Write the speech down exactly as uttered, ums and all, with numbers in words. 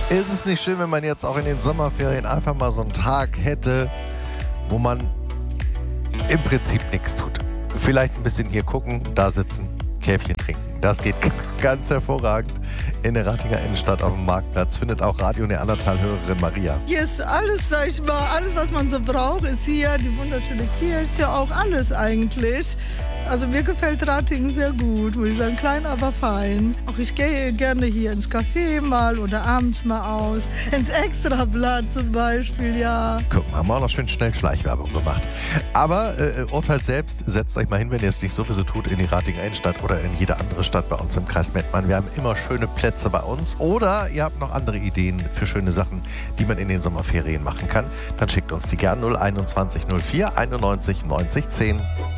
Ist es nicht schön, wenn man jetzt auch in den Sommerferien einfach mal so einen Tag hätte, wo man im Prinzip nichts tut? Vielleicht ein bisschen hier gucken, da sitzen, Käffchen trinken. Das geht ganz hervorragend in der Ratinger Innenstadt auf dem Marktplatz. Findet auch Radio Neandertal-Hörerin Maria. Hier ist alles, sag ich mal, alles, was man so braucht, ist hier. Die wunderschöne Kirche, auch alles eigentlich. Also mir gefällt Ratingen sehr gut, muss ich sagen. Klein, aber fein. Auch ich gehe gerne hier ins Café mal oder abends mal aus. Ins Extrablatt zum Beispiel, ja. Guck mal, haben wir auch noch schön schnell Schleichwerbung gemacht. Aber äh, urteilt selbst, setzt euch mal hin, wenn ihr es nicht sowieso tut, in die Ratinger Innenstadt oder in jede andere Stadt bei uns im Kreis Mettmann. Wir haben immer schöne Plätze bei uns. Oder ihr habt noch andere Ideen für schöne Sachen, die man in den Sommerferien machen kann. Dann schickt uns die gerne null einundzwanzig null vier einundneunzig neunzig zehn.